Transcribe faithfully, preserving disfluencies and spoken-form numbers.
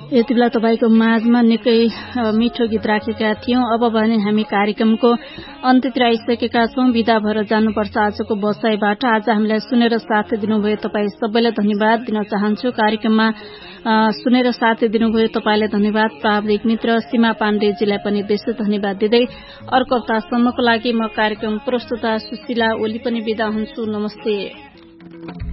यति बेला तपाईँको माझमा निकै मिठो गीत राखेका थियौं। अब भने हामी कार्यक्रमको अन्त्यतिर आइसकेका छौं। विदा भएर जानुपर्छ आजको बसाईबाट। आज हामीलाई सुनेर साथ दिनुभयो तपाईँ सबैलाई धन्यवाद दिन चाहन्छु। कार्यक्रममा सुनेर साथ दिनुभयो तपाईँलाई धन्यवाद। प्राविधिक मित्र सीमा पाण्डेजीलाई पनि विशेष धन्यवाद दिँदै अर्को हप्तासम्मको लागि म कार्यक्रम प्रस्तुता सुशीला ओली पनि विदा हुन्छु। नमस्ते।